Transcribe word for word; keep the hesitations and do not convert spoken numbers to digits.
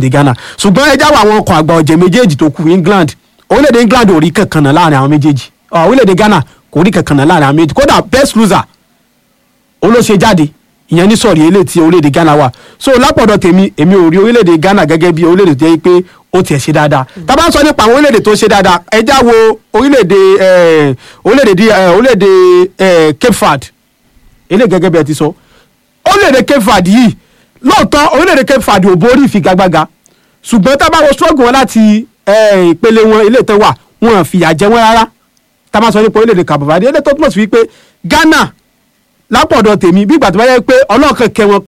èdè Ghana ṣùgbọ́n ẹ jáwọ́ àwọn ọkọ̀ àgbà ọ̀jẹ̀ méjèèjì tó kù England orílẹ̀-èdè England ò rí kankan náà láàrin àwọn méjèèjì orílẹ̀-èdè Ghana kò rí kankan náà láàrin àwọn méjèèjì kódà best loser olóṣè jáde ìyẹn ní sọ̀rí eléyìí tí orílẹ̀-èdè Ghana wà so lápọ̀dọ̀ tèmi èmi ò rí orílẹ̀-èdè Ghana gẹ́gẹ́ bí orílẹ̀-èdè tó yẹ pé ó tiẹ̀ ṣe dáadáa tá bá ń sọ nípa àwọn orílẹ̀-èdè tó ṣe dáadáa ẹ já wo orílẹ̀-èdè orílẹ̀-èdè orílẹ̀-èdè Cape Verde eléyìí gẹ́gẹ́ bí ẹ ti sọ orílẹ̀-èdè Cape Verde yìí lóòótọ́ orílẹ̀-èdè Cape Verde ò borí ìfigagbága ṣùgbọ́n tá bá wo struggle wọn láti ìpele wọn ilé ìtàn wà wọn fìyà jẹ wọn rárá tá bá sọ nípa orílẹ̀-èdè Cape Verde eléyìí tó túmọ̀ sí wípé Ghana lápọ̀dọ̀ tèmi bí ìgbà tó bá yẹ pé ọlọ́ọ̀kan kẹ wọn